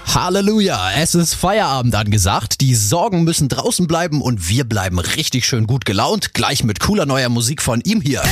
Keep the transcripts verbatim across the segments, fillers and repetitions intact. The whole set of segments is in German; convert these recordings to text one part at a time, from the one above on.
Halleluja, es ist Feierabend angesagt. Die Sorgen müssen draußen bleiben und wir bleiben richtig schön gut gelaunt. Gleich mit cooler neuer Musik von ihm hier.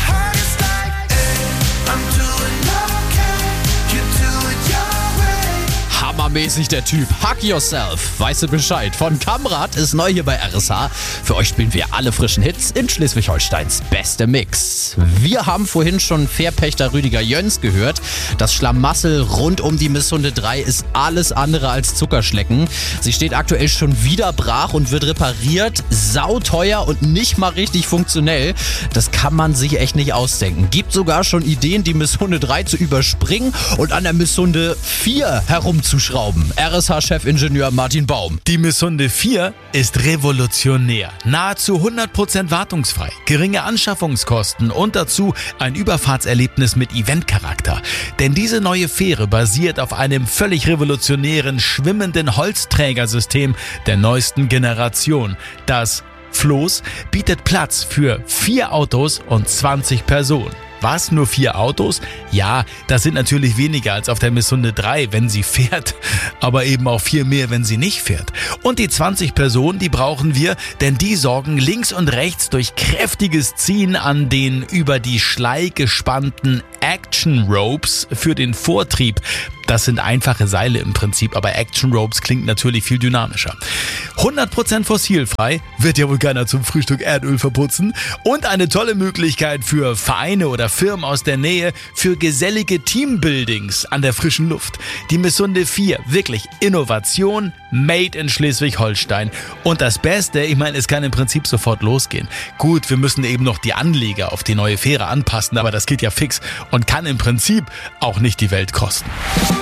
Hammermäßig der Typ. Hug Yourself. Weißt du Bescheid? Von Kamrat ist neu hier bei R S H. Für euch spielen wir alle frischen Hits in Schleswig-Holsteins beste Mix. Wir haben vorhin schon Fährpächter Rüdiger Jöns gehört. Das Schlamassel rund um die Misshunde drei ist alles andere als Zuckerschlecken. Sie steht aktuell schon wieder brach und wird repariert. Sauteuer und nicht mal richtig funktionell. Das kann man sich echt nicht ausdenken. Gibt sogar schon Ideen, die Misshunde drei zu überspringen und an der Misshunde vier herumzuschrauben. R S H-Chefingenieur Martin Baum. Die Misshunde vier ist revolutionär. Nahezu hundert Prozent wartungsfrei, geringe Anschaffungskosten und dazu ein Überfahrtserlebnis mit Eventcharakter. Denn diese neue Fähre basiert auf einem völlig revolutionären, schwimmenden Holzträgersystem der neuesten Generation. Das Floß bietet Platz für vier Autos und zwanzig Personen. Was? Nur vier Autos? Ja, das sind natürlich weniger als auf der Misshunde drei, wenn sie fährt, aber eben auch viel mehr, wenn sie nicht fährt. Und die zwanzig Personen, die brauchen wir, denn die sorgen links und rechts durch kräftiges Ziehen an den über die Schlei gespannten Action Ropes für den Vortrieb. Das sind einfache Seile im Prinzip, aber Action Ropes klingt natürlich viel dynamischer. hundert Prozent fossilfrei, wird ja wohl keiner zum Frühstück Erdöl verputzen. Und eine tolle Möglichkeit für Vereine oder Firmen aus der Nähe für gesellige Teambuildings an der frischen Luft. Die Misshunde vier, wirklich Innovation, made in Schleswig-Holstein. Und das Beste, ich meine, es kann im Prinzip sofort losgehen. Gut, wir müssen eben noch die Anleger auf die neue Fähre anpassen, aber das geht ja fix und kann im Prinzip auch nicht die Welt kosten.